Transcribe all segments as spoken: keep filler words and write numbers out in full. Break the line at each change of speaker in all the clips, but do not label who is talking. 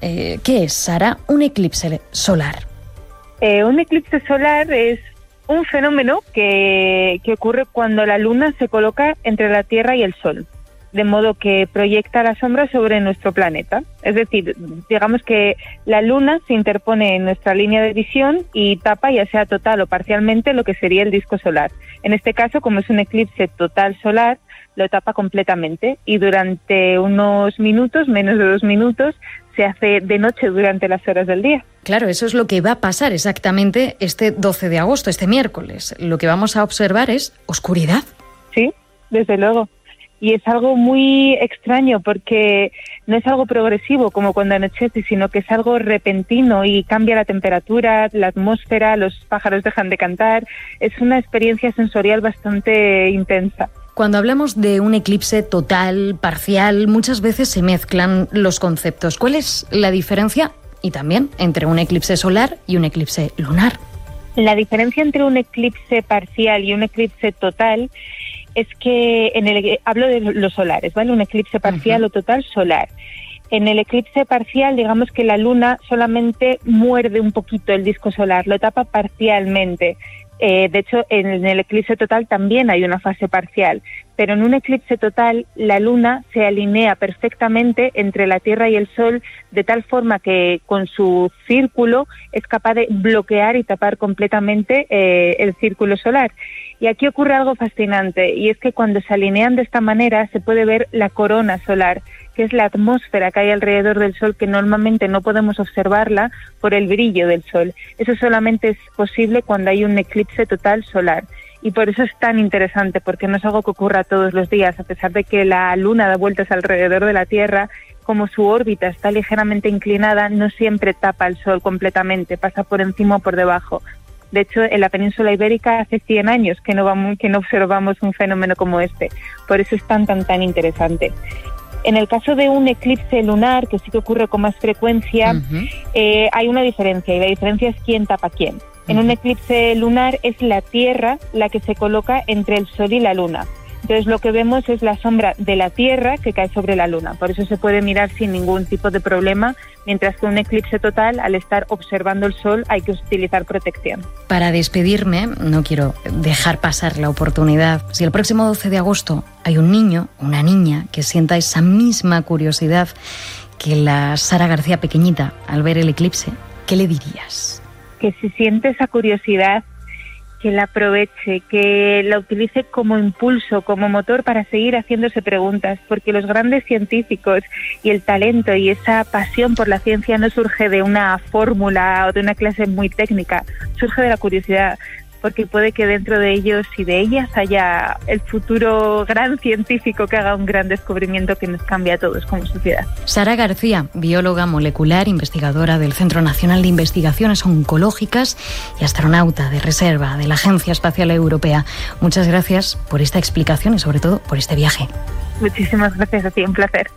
Eh, ¿Qué es, Sara, un eclipse solar?
Eh, un eclipse solar es un fenómeno que, que ocurre cuando la luna se coloca entre la Tierra y el Sol, de modo que proyecta la sombra sobre nuestro planeta. Es decir, digamos que la luna se interpone en nuestra línea de visión y tapa, ya sea total o parcialmente, lo que sería el disco solar. En este caso, como es un eclipse total solar, lo tapa completamente y durante unos minutos, menos de dos minutos, se hace de noche durante las horas del día.
Claro, eso es lo que va a pasar exactamente este doce de agosto, este miércoles. Lo que vamos a observar es oscuridad.
Sí, desde luego. Y es algo muy extraño porque no es algo progresivo como cuando anochece, sino que es algo repentino y cambia la temperatura, la atmósfera, los pájaros dejan de cantar. Es una experiencia sensorial bastante intensa.
Cuando hablamos de un eclipse total, parcial, muchas veces se mezclan los conceptos. ¿Cuál es la diferencia? Y también entre un eclipse solar y un eclipse lunar.
La diferencia entre un eclipse parcial y un eclipse total es que, en el hablo de los solares, ¿vale? Un eclipse parcial uh-huh. o total solar. En el eclipse parcial, digamos que la luna solamente muerde un poquito el disco solar, lo tapa parcialmente. Eh, de hecho, en el eclipse total también hay una fase parcial, pero en un eclipse total la luna se alinea perfectamente entre la Tierra y el Sol de tal forma que con su círculo es capaz de bloquear y tapar completamente eh, el círculo solar. Y aquí ocurre algo fascinante, y es que cuando se alinean de esta manera se puede ver la corona solar, que es la atmósfera que hay alrededor del Sol, que normalmente no podemos observarla por el brillo del Sol. Eso solamente es posible cuando hay un eclipse total solar. Y por eso es tan interesante, porque no es algo que ocurra todos los días, a pesar de que la Luna da vueltas alrededor de la Tierra. Como su órbita está ligeramente inclinada, no siempre tapa el Sol completamente, pasa por encima o por debajo. De hecho, en la península ibérica hace cien años que no, vamos, que no observamos un fenómeno como este. Por eso es tan, tan, tan interesante. En el caso de un eclipse lunar, que sí que ocurre con más frecuencia, uh-huh. eh, hay una diferencia, y la diferencia es quién tapa quién. Uh-huh. En un eclipse lunar es la Tierra la que se coloca entre el Sol y la Luna. Entonces lo que vemos es la sombra de la Tierra que cae sobre la Luna. Por eso se puede mirar sin ningún tipo de problema, mientras que un eclipse total, al estar observando el Sol, hay que utilizar protección.
Para despedirme, no quiero dejar pasar la oportunidad. Si el próximo doce de agosto hay un niño, una niña, que sienta esa misma curiosidad que la Sara García pequeñita al ver el eclipse, ¿qué le dirías?
Que si siente esa curiosidad, que la aproveche, que la utilice como impulso, como motor para seguir haciéndose preguntas, porque los grandes científicos y el talento y esa pasión por la ciencia no surge de una fórmula o de una clase muy técnica, surge de la curiosidad, porque puede que dentro de ellos y de ellas haya el futuro gran científico que haga un gran descubrimiento que nos cambie a todos como sociedad.
Sara García, bióloga molecular, investigadora del Centro Nacional de Investigaciones Oncológicas y astronauta de reserva de la Agencia Espacial Europea. Muchas gracias por esta explicación y sobre todo por este viaje.
Muchísimas gracias a ti, un placer.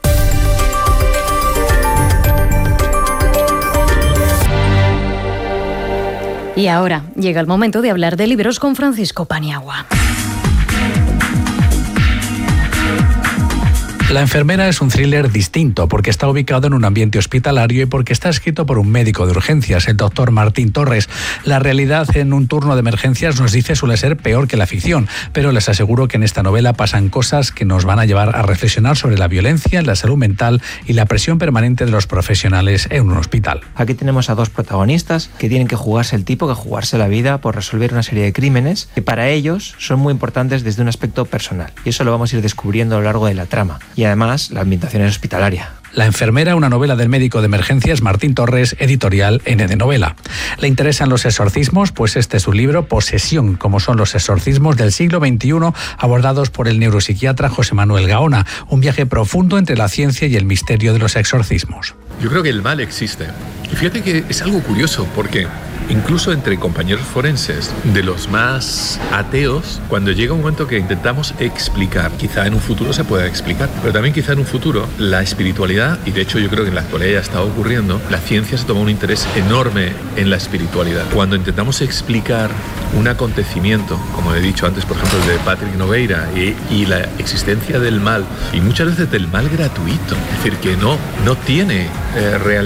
Y ahora llega el momento de hablar de libros con Francisco Paniagua.
La enfermera es un thriller distinto porque está ubicado en un ambiente hospitalario y porque está escrito por un médico de urgencias, el doctor Martín Torres. La realidad en un turno de emergencias, nos dice, suele ser peor que la ficción, pero les aseguro que en esta novela pasan cosas que nos van a llevar a reflexionar sobre la violencia, la salud mental y la presión permanente de los profesionales en un hospital.
Aquí tenemos a dos protagonistas que tienen que jugarse el tipo, que jugarse la vida por resolver una serie de crímenes que para ellos son muy importantes desde un aspecto personal. Y eso lo vamos a ir descubriendo a lo largo de la trama. Y además, la ambientación es hospitalaria.
La enfermera, una novela del médico de emergencias Martín Torres, editorial N de Novela. ¿Le interesan los exorcismos? Pues este es su libro, Posesión, como son los exorcismos del siglo veintiuno, abordados por el neuropsiquiatra José Manuel Gaona. Un viaje profundo entre la ciencia y el misterio de los exorcismos.
Yo creo que el mal existe. Y fíjate que es algo curioso, porque incluso entre compañeros forenses de los más ateos, cuando llega un momento que intentamos explicar, quizá en un futuro se pueda explicar, pero también quizá en un futuro la espiritualidad, y de hecho yo creo que en la actualidad ya está ocurriendo, la ciencia se toma un interés enorme en la espiritualidad. Cuando intentamos explicar un acontecimiento, como he dicho antes, por ejemplo, el de Patrick Nogueira, y, y la existencia del mal, y muchas veces del mal gratuito, es decir, que no, no tiene eh, realmente